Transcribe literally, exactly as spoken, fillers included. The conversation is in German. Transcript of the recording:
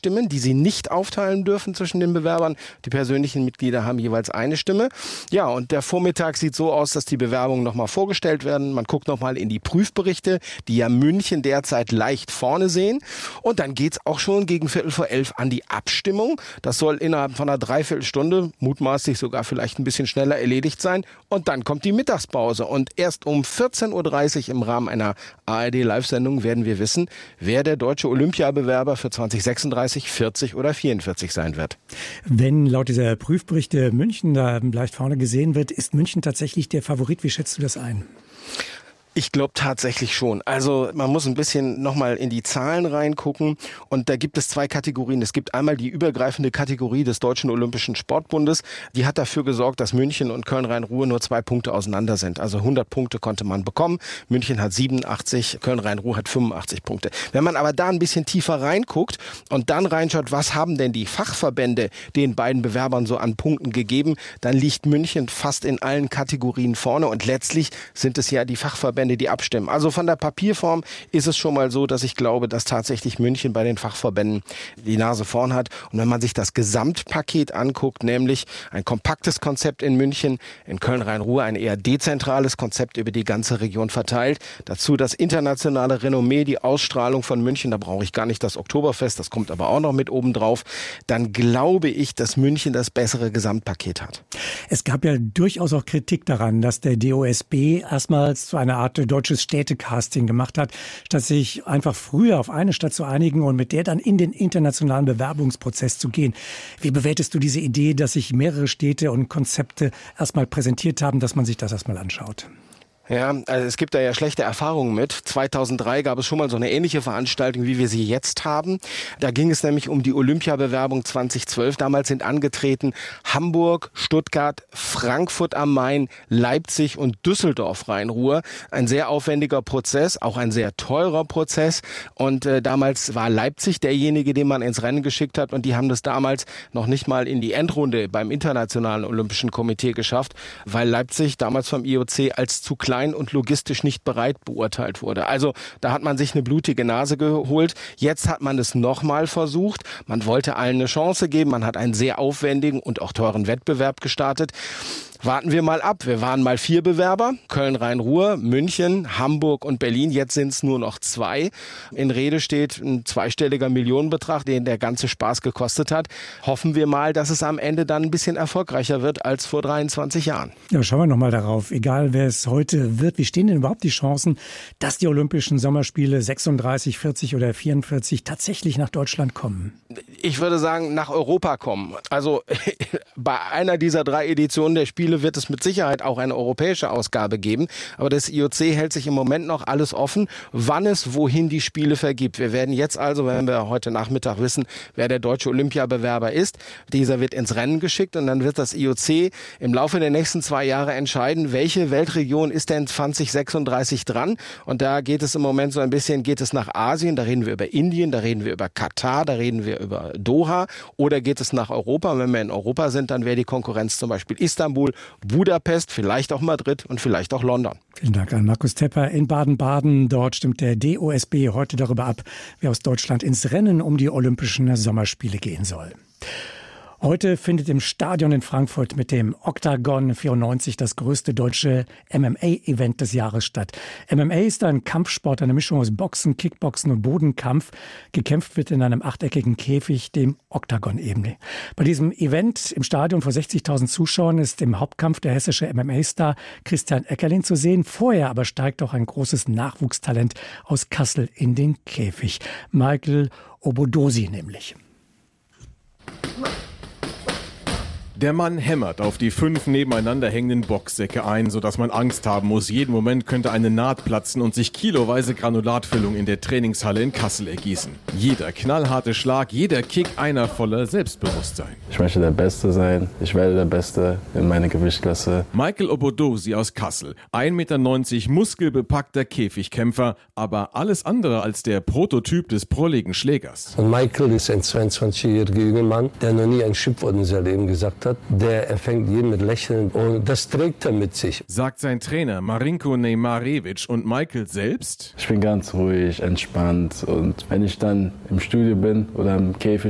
Stimmen, die sie nicht aufteilen dürfen zwischen den Bewerbern. Die persönlichen Mitglieder haben jeweils eine Stimme. Ja, und der Vormittag sieht so aus, dass die Bewerbungen nochmal vorgestellt werden. Man guckt nochmal in die Prüfberichte, die ja München derzeit leicht vorne sehen. Und dann geht's auch schon gegen Viertel vor elf an die Abstimmung. Das soll innerhalb von einer Dreiviertelstunde, mutmaßlich sogar vielleicht ein bisschen schneller erledigt sein. Und dann kommt die Mittagspause. Und erst um vierzehn Uhr dreißig im Rahmen einer A R D-Live-Sendung werden wir wissen, wer der deutsche Olympiabewerber für zwanzig sechsunddreißig, vierzig oder vierundvierzig sein wird. Wenn laut dieser Prüfberichte München da leicht vorne gesehen wird, ist München tatsächlich der Favorit? Wie schätzt du das ein? Ich glaube tatsächlich schon. Also man muss ein bisschen nochmal in die Zahlen reingucken und da gibt es zwei Kategorien. Es gibt einmal die übergreifende Kategorie des Deutschen Olympischen Sportbundes. Die hat dafür gesorgt, dass München und Köln-Rhein-Ruhr nur zwei Punkte auseinander sind. Also hundert Punkte konnte man bekommen. München hat siebenundachtzig, Köln-Rhein-Ruhr hat fünfundachtzig Punkte. Wenn man aber da ein bisschen tiefer reinguckt und dann reinschaut, was haben denn die Fachverbände den beiden Bewerbern so an Punkten gegeben, dann liegt München fast in allen Kategorien vorne und letztlich sind es ja die Fachverbände, die abstimmen. Also von der Papierform ist es schon mal so, dass ich glaube, dass tatsächlich München bei den Fachverbänden die Nase vorn hat. Und wenn man sich das Gesamtpaket anguckt, nämlich ein kompaktes Konzept in München, in Köln-Rhein-Ruhr ein eher dezentrales Konzept über die ganze Region verteilt. Dazu das internationale Renommee, die Ausstrahlung von München, da brauche ich gar nicht das Oktoberfest, das kommt aber auch noch mit oben drauf. Dann glaube ich, dass München das bessere Gesamtpaket hat. Es gab ja durchaus auch Kritik daran, dass der D O S B erstmals zu einer Art deutsches Städtecasting gemacht hat, statt sich einfach früher auf eine Stadt zu einigen und mit der dann in den internationalen Bewerbungsprozess zu gehen. Wie bewertest du diese Idee, dass sich mehrere Städte und Konzepte erstmal präsentiert haben, dass man sich das erstmal anschaut? Ja, also es gibt da ja schlechte Erfahrungen mit. zweitausenddrei gab es schon mal so eine ähnliche Veranstaltung, wie wir sie jetzt haben. Da ging es nämlich um die Olympiabewerbung zweitausendzwölf. Damals sind angetreten Hamburg, Stuttgart, Frankfurt am Main, Leipzig und Düsseldorf Rhein-Ruhr. Ein sehr aufwendiger Prozess, auch ein sehr teurer Prozess. Und äh, damals war Leipzig derjenige, den man ins Rennen geschickt hat. Und die haben das damals noch nicht mal in die Endrunde beim Internationalen Olympischen Komitee geschafft, weil Leipzig damals vom I O C als zu klein und logistisch nicht bereit beurteilt wurde. Also da hat man sich eine blutige Nase geholt. Jetzt hat man es nochmal versucht. Man wollte allen eine Chance geben. Man hat einen sehr aufwendigen und auch teuren Wettbewerb gestartet. Warten wir mal ab. Wir waren mal vier Bewerber. Köln, Rhein-Ruhr, München, Hamburg und Berlin. Jetzt sind es nur noch zwei. In Rede steht ein zweistelliger Millionenbetrag, den der ganze Spaß gekostet hat. Hoffen wir mal, dass es am Ende dann ein bisschen erfolgreicher wird als vor dreiundzwanzig Jahren. Ja, schauen wir noch mal darauf. Egal, wer es heute wird, wie stehen denn überhaupt die Chancen, dass die Olympischen Sommerspiele sechsunddreißig, vierzig oder vierundvierzig tatsächlich nach Deutschland kommen? Ich würde sagen, nach Europa kommen. Also bei einer dieser drei Editionen der Spiele wird es mit Sicherheit auch eine europäische Ausgabe geben. Aber das I O C hält sich im Moment noch alles offen, wann es wohin die Spiele vergibt. Wir werden jetzt also, wenn wir heute Nachmittag wissen, wer der deutsche Olympiabewerber ist, dieser wird ins Rennen geschickt und dann wird das I O C im Laufe der nächsten zwei Jahre entscheiden, welche Weltregion ist denn zwanzig sechsunddreißig dran. Und da geht es im Moment so ein bisschen, geht es nach Asien, da reden wir über Indien, da reden wir über Katar, da reden wir über Doha, oder geht es nach Europa? Und wenn wir in Europa sind, dann wäre die Konkurrenz zum Beispiel Istanbul, Budapest, vielleicht auch Madrid und vielleicht auch London. Vielen Dank an Markus Tepper in Baden-Baden. Dort stimmt der D O S B heute darüber ab, wer aus Deutschland ins Rennen um die Olympischen Sommerspiele gehen soll. Heute findet im Stadion in Frankfurt mit dem Octagon vierundneunzig das größte deutsche M M A-Event des Jahres statt. M M A ist ein Kampfsport, eine Mischung aus Boxen, Kickboxen und Bodenkampf. Gekämpft wird in einem achteckigen Käfig, dem Octagon eben. Bei diesem Event im Stadion vor sechzigtausend Zuschauern ist im Hauptkampf der hessische M M A-Star Christian Eckerlin zu sehen. Vorher aber steigt auch ein großes Nachwuchstalent aus Kassel in den Käfig. Michael Obodosi nämlich. Der Mann hämmert auf die fünf nebeneinander hängenden Boxsäcke ein, sodass man Angst haben muss. Jeden Moment könnte eine Naht platzen und sich kiloweise Granulatfüllung in der Trainingshalle in Kassel ergießen. Jeder knallharte Schlag, jeder Kick einer voller Selbstbewusstsein. Ich möchte der Beste sein. Ich werde der Beste in meiner Gewichtsklasse. Michael Obodosi aus Kassel. ein Meter neunzig muskelbepackter Käfigkämpfer, aber alles andere als der Prototyp des prolligen Schlägers. Und Michael ist ein zweiundzwanzigjähriger junger Mann, der noch nie ein Schimpfwort in seinem Leben gesagt hat. Der empfängt jeden mit Lächeln und das trägt er mit sich. Sagt sein Trainer Marinko Neymarevic. Und Michael selbst? Ich bin ganz ruhig, entspannt und wenn ich dann im Studio bin oder im Käfig